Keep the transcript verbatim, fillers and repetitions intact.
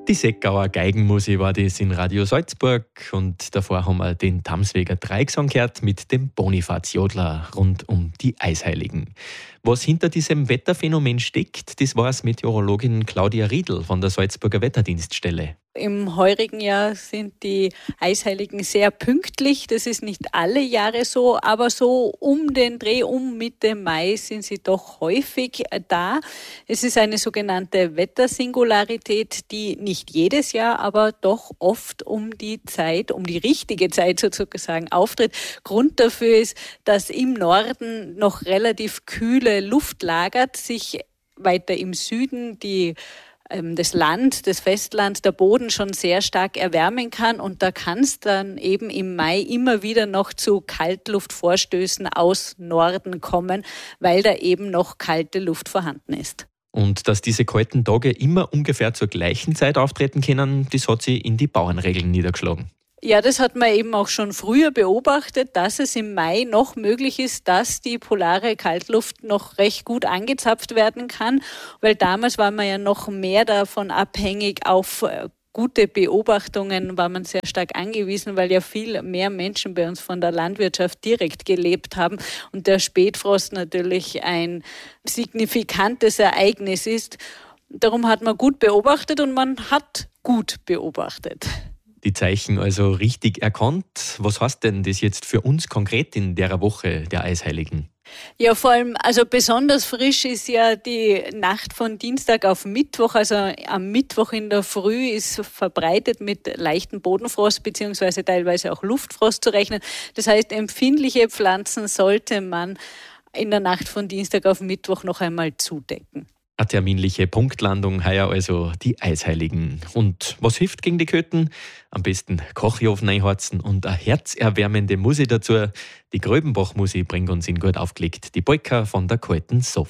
Die Seckauer Geigenmusik war das in Radio Salzburg und davor haben wir den Tamsweger Dreiecksong gehört mit dem Bonifaz Jodler rund um die Eisheiligen. Was hinter diesem Wetterphänomen steckt, das weiß Meteorologin Claudia Riedl von der Salzburger Wetterdienststelle. Im heurigen Jahr sind die Eisheiligen sehr pünktlich. Das ist nicht alle Jahre so, aber so um den Dreh, um Mitte Mai sind sie doch häufig da. Es ist eine sogenannte Wettersingularität, die nicht jedes Jahr, aber doch oft um die Zeit, um die richtige Zeit sozusagen auftritt. Grund dafür ist, dass im Norden noch relativ kühle Luft lagert, sich weiter im Süden die das Land, das Festland, der Boden schon sehr stark erwärmen kann und da kann es dann eben im Mai immer wieder noch zu Kaltluftvorstößen aus Norden kommen, weil da eben noch kalte Luft vorhanden ist. Und dass diese kalten Tage immer ungefähr zur gleichen Zeit auftreten können, das hat sich in die Bauernregeln niedergeschlagen. Ja, das hat man eben auch schon früher beobachtet, dass es im Mai noch möglich ist, dass die polare Kaltluft noch recht gut angezapft werden kann, weil damals war man ja noch mehr davon abhängig, auf gute Beobachtungen war man sehr stark angewiesen, weil ja viel mehr Menschen bei uns von der Landwirtschaft direkt gelebt haben und der Spätfrost natürlich ein signifikantes Ereignis ist. Darum hat man gut beobachtet und man hat gut beobachtet. Die Zeichen also richtig erkannt. Was heißt denn das jetzt für uns konkret in der Woche der Eisheiligen? Ja, vor allem, also besonders frisch ist ja die Nacht von Dienstag auf Mittwoch. Also am Mittwoch in der Früh ist verbreitet mit leichten Bodenfrost beziehungsweise teilweise auch Luftfrost zu rechnen. Das heißt, empfindliche Pflanzen sollte man in der Nacht von Dienstag auf Mittwoch noch einmal zudecken. Eine terminliche Punktlandung heuer also die Eisheiligen. Und was hilft gegen die Köten? Am besten Kochofen einheizen und eine herzerwärmende Musik dazu. Die Gröbenbach-Musik bringt uns in gut aufgelegt. Die Polka von der kalten Sophie.